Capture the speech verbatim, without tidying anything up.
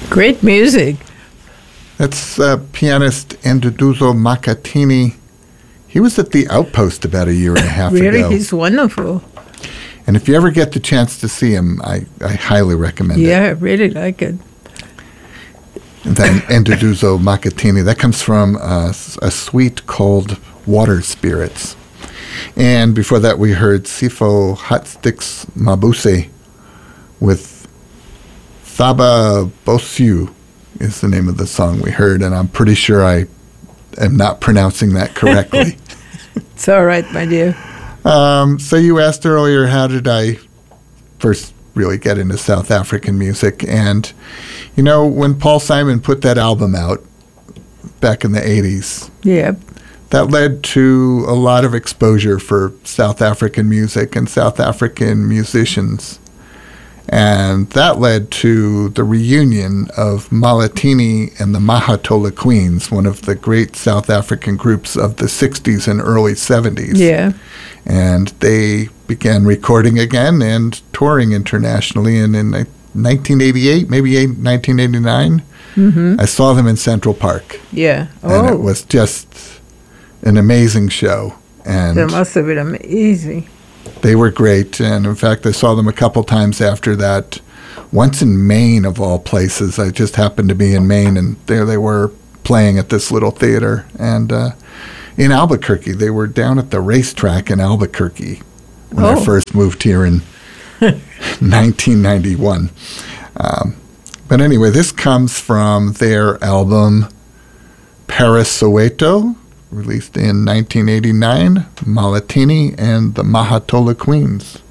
Great music. That's uh, pianist Enduduzo Macatini. He was at the Outpost about a year and a half really? ago. He's wonderful. And if you ever get the chance to see him, I, I highly recommend yeah, it. I really like it. And then Enduduzo Macatini, that comes from uh, a suite called Water Spirits. And before that, we heard Sifo Hot Sticks Mabuse with Thaba Bosiu is the name of the song we heard. And I'm pretty sure I am not pronouncing that correctly. It's all right, my dear. Um, so you asked earlier, how did I first really get into South African music? And, you know, when Paul Simon put that album out back in the eighties, yeah, that led to a lot of exposure for South African music and South African musicians. And that led to the reunion of Malatini and the Mahatola Queens, one of the great South African groups of the sixties and early seventies. Yeah. And they began recording again and touring internationally. And in nineteen eighty-eight, maybe nineteen eighty-nine, mm-hmm. I saw them in Central Park. Yeah. Oh. And it was just an amazing show. And that must have been amazing. They were great. And in fact, I saw them a couple times after that. Once in Maine, of all places. I just happened to be in Maine, and there they were playing at this little theater. And uh, in Albuquerque, they were down at the racetrack in Albuquerque when oh. I first moved here in nineteen ninety-one. Um, but anyway, this comes from their album Paris Soweto, released in nineteen eighty-nine, Malatini and the Mahatola Queens.